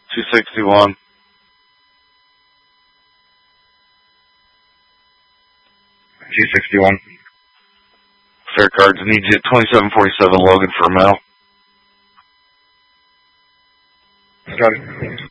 261. G61. Fair cards, need you at 2747 Logan for a mail. Got it.